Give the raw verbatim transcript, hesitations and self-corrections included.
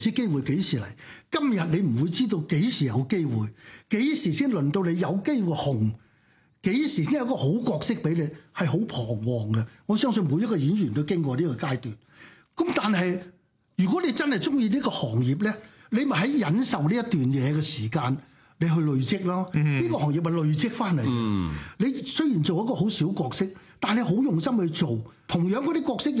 知機會幾時嚟？今日你唔會知道幾時有機會，幾時先輪到你有機會紅，幾時先有個好角色俾你，係好彷徨嘅。我相信每一個演員都經過呢個階段。咁但係如果你真係中意呢個行業咧，你咪喺忍受呢一段嘢嘅時間，你去累積咯。呢、嗯、個行業咪累積翻嚟。嗯、你雖然做一個好小角色，但係你好用心去做，同樣嗰啲角色。